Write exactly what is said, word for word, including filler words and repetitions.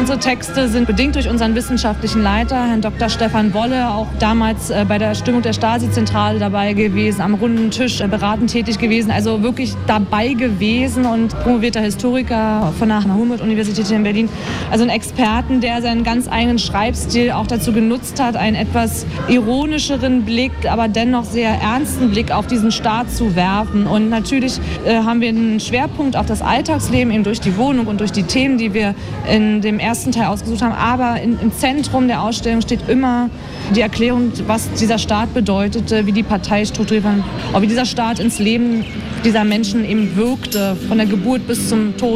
Unsere Texte sind bedingt durch unseren wissenschaftlichen Leiter, Herrn Doktor Stefan Wolle, auch damals äh, bei der Stimmung der Stasi-Zentrale dabei gewesen, am runden Tisch äh, beratend tätig gewesen, also wirklich dabei gewesen und promovierter Historiker von der Humboldt-Universität in Berlin. Also ein Experten, der seinen ganz eigenen Schreibstil auch dazu genutzt hat, einen etwas ironischeren Blick, aber dennoch sehr ernsten Blick auf diesen Staat zu werfen. Und natürlich äh, haben wir einen Schwerpunkt auf das Alltagsleben, eben durch die Wohnung und durch die Themen, die wir in dem ersten Teil ausgesucht haben. Aber in, im Zentrum der Ausstellung steht immer die Erklärung, was dieser Staat bedeutete, wie die Partei strukturiert war, auch wie dieser Staat ins Leben dieser Menschen eben wirkte, von der Geburt bis zum Tod.